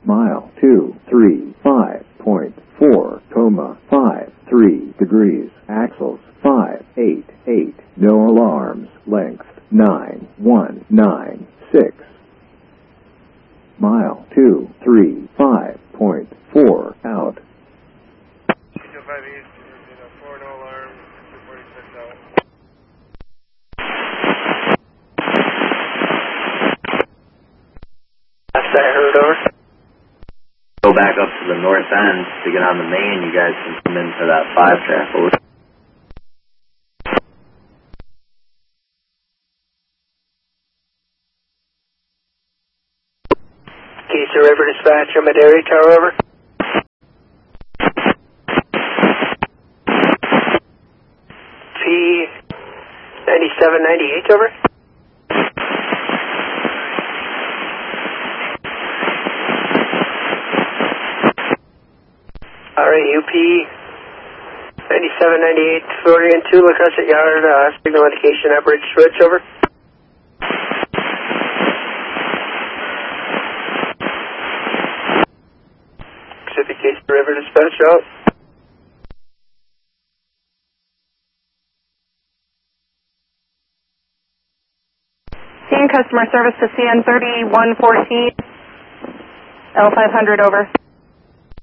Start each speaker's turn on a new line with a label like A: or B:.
A: Mile 235.4, 53 degrees. Axles 588. No alarms. Length 9196. Mile 235.4 out.
B: 225 East, 4, no alarm, 246 out.
C: Last I heard, over.
D: Go back up to the north end to get on the main. You guys can come into that 5-track over.
C: Keystone River Dispatch, I'm at area tower, over. P9798, over. RAUP 9798, Florian 2, Lacusset Yard, signal indication at Bridge Switch, over. Pacific Keystone River Dispatch, out.
E: CN customer service to CN 3114, L500, over.